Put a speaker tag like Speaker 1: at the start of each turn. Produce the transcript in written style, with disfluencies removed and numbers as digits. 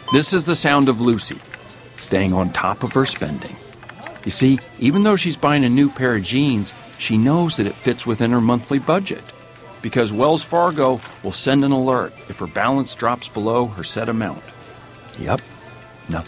Speaker 1: This is the sound of Lucy, staying on top of her spending. You see, even though she's buying a new pair of jeans, she knows that it fits within her monthly budget, because Wells Fargo will send an alert if her balance drops below her set amount. Yep,